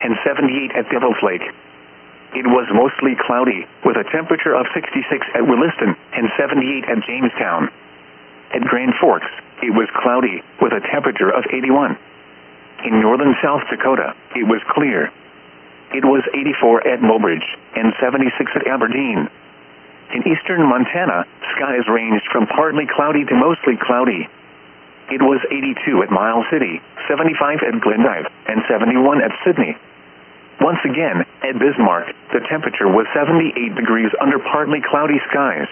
and 78 at Devil's Lake. It was mostly cloudy, with a temperature of 66 at Williston and 78 at Jamestown. At Grand Forks, it was cloudy, with a temperature of 81. In northern South Dakota, it was clear. It was 84 at Mobridge and 76 at Aberdeen. In eastern Montana, skies ranged from partly cloudy to mostly cloudy. It was 82 at Miles City, 75 at Glendive, and 71 at Sydney. Once again, at Bismarck, the temperature was 78 degrees under partly cloudy skies.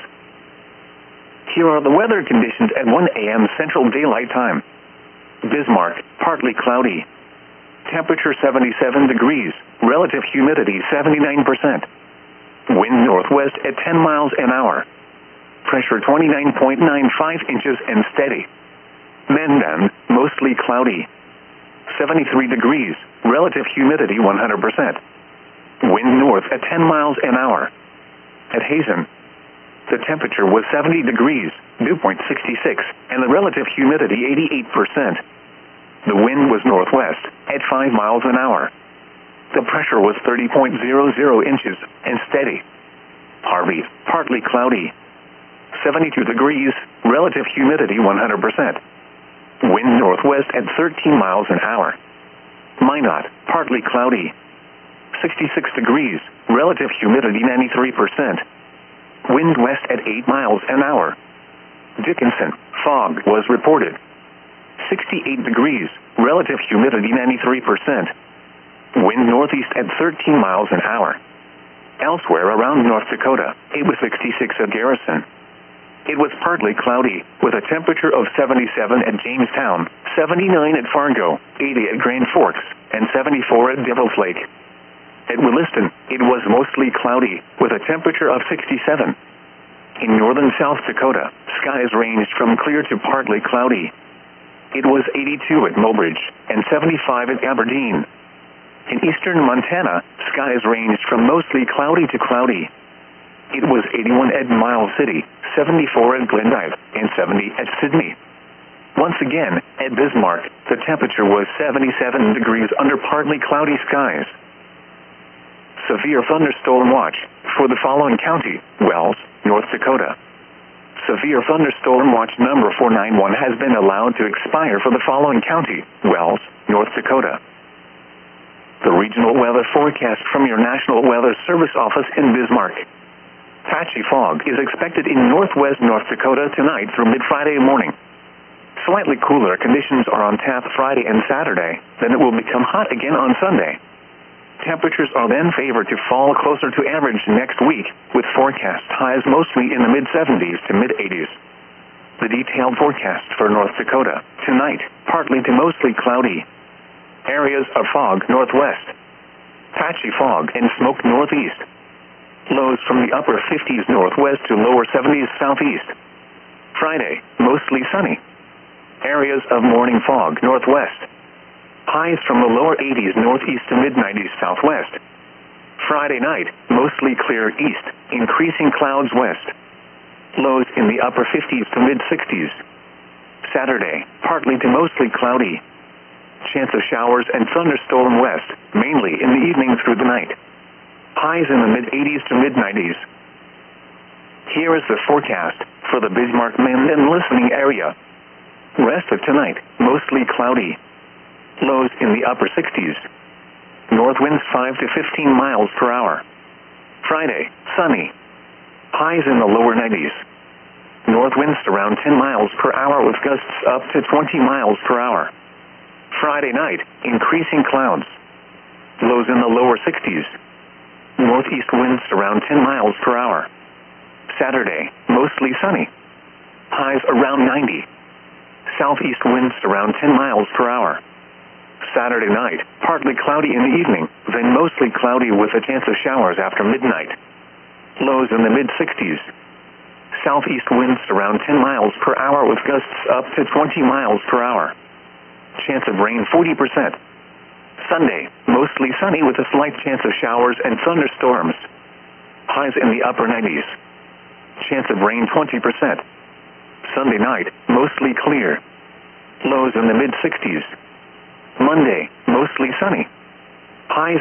Here are the weather conditions at 1 a.m. Central Daylight Time. Bismarck, partly cloudy. Temperature 77 degrees, relative humidity 79%. Wind northwest at 10 miles an hour. Pressure 29.95 inches and steady. Mandan, mostly cloudy. 73 degrees, relative humidity 100%. Wind north at 10 miles an hour. At Hazen, the temperature was 70 degrees, dew point 66, and the relative humidity 88%. The wind was northwest, at 5 miles an hour. The pressure was 30.00 inches, and steady. Harvey, partly cloudy. 72 degrees, relative humidity 100%. Wind northwest at 13 miles an hour. Minot, partly cloudy. 66 degrees, relative humidity 93%. Wind west at 8 miles an hour. Dickinson, fog was reported. 68 degrees, relative humidity 93%. Wind northeast at 13 miles an hour. Elsewhere around North Dakota, it was 66 at Garrison. It was partly cloudy, with a temperature of 77 at Jamestown, 79 at Fargo, 80 at Grand Forks, and 74 at Devil's Lake. At Williston, it was mostly cloudy, with a temperature of 67. In northern South Dakota, skies ranged from clear to partly cloudy. It was 82 at Mobridge, and 75 at Aberdeen. In eastern Montana, skies ranged from mostly cloudy to cloudy. It was 81 at Miles City, 74 at Glendive, and 70 at Sydney. Once again, at Bismarck, the temperature was 77 degrees under partly cloudy skies. Severe thunderstorm watch for the following county: Wells, North Dakota. Severe thunderstorm watch number 491 has been allowed to expire for the following county: Wells, North Dakota. The regional weather forecast from your National Weather Service office in Bismarck. Patchy fog is expected in northwest North Dakota tonight through mid-Friday morning. Slightly cooler conditions are on tap Friday and Saturday, then it will become hot again on Sunday. Temperatures are then favored to fall closer to average next week, with forecast highs mostly in the mid-70s to mid-80s. The detailed forecast for North Dakota: tonight, partly to mostly cloudy. Areas of fog northwest. Patchy fog and smoke northeast. Lows from the upper 50s northwest to lower 70s southeast. Friday, mostly sunny. Areas of morning fog northwest. Highs from the lower 80s northeast to mid-90s southwest. Friday night, mostly clear east, increasing clouds west. Lows in the upper 50s to mid-60s. Saturday, partly to mostly cloudy. Chance of showers and thunderstorm west, mainly in the evening through the night. Highs in the mid-80s to mid-90s. Here is the forecast for the Bismarck-Mandan listening area. Rest of tonight, mostly cloudy. Lows in the upper 60s. North winds 5 to 15 miles per hour. Friday, sunny. Highs in the lower 90s. North winds around 10 miles per hour with gusts up to 20 miles per hour. Friday night, increasing clouds. Lows in the lower 60s. Northeast winds around 10 miles per hour. Saturday, mostly sunny. Highs around 90. Southeast winds around 10 miles per hour. Saturday night, partly cloudy in the evening, then mostly cloudy with a chance of showers after midnight. Lows in the mid-60s. Southeast winds around 10 miles per hour with gusts up to 20 miles per hour. Chance of rain 40%. Sunday, mostly sunny with a slight chance of showers and thunderstorms. Highs in the upper 90s. Chance of rain 20%. Sunday night, mostly clear. Lows in the mid-60s. Monday, mostly sunny. Highs